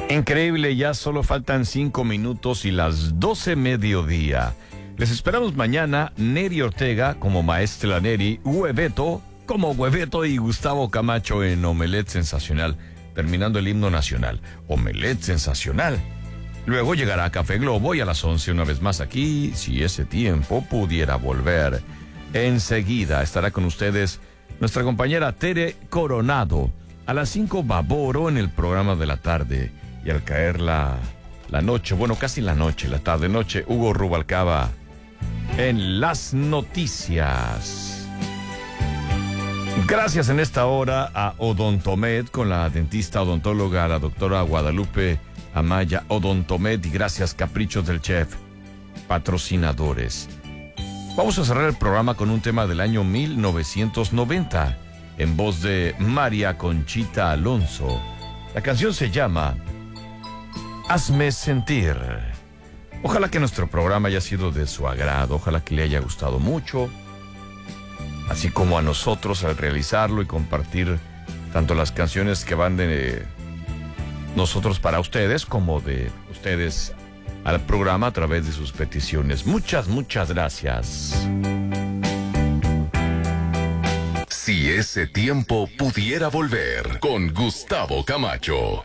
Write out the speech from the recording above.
Increíble, ya solo faltan 5 minutos y las 12 mediodía. Les esperamos mañana, Neri Ortega como Maestra Neri, Hueveto como Hueveto y Gustavo Camacho en Omelette Sensacional, terminando el himno nacional. Omelette Sensacional. Luego llegará Café Globo y a las 11 una vez más aquí, si ese tiempo pudiera volver. Enseguida estará con ustedes nuestra compañera Tere Coronado. A las 5 Baboro en el programa de la tarde. Y al caer la noche, bueno, casi la noche, la tarde-noche, Hugo Rubalcaba en las noticias. Gracias en esta hora a Odontomed con la dentista odontóloga, la doctora Guadalupe Amaya Odontomed, y gracias Caprichos del Chef, patrocinadores. Vamos a cerrar el programa con un tema del año 1990, en voz de María Conchita Alonso. La canción se llama Hazme Sentir. Ojalá que nuestro programa haya sido de su agrado, ojalá que le haya gustado mucho, así como a nosotros al realizarlo y compartir tanto las canciones que van de nosotros para ustedes como de ustedes al programa a través de sus peticiones. Muchas gracias. Si ese tiempo pudiera volver con Gustavo Camacho.